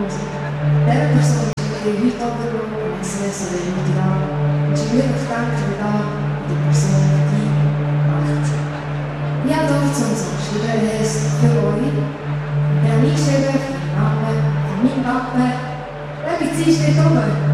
Dieser Person ist mir heute Abend ein Sessel dran. Und ich will auf denken, wie die Person die macht. Ich habe dazu so geschrieben, heißt für euch. Wir haben eingeschrieben, für den Namen, für meinen Namen. Der Beziehung steht oben.